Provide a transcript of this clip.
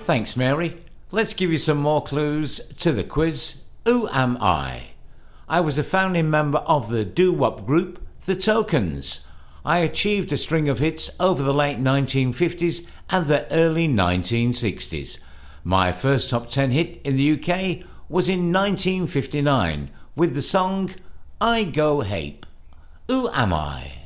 Thanks, Mary. Let's give you some more clues to the quiz. Who am I? I was a founding member of the doo-wop group, The Tokens. I achieved a string of hits over the late 1950s and the early 1960s. My first top 10 hit in the UK was in 1959 with the song I Go Hape. Who am I?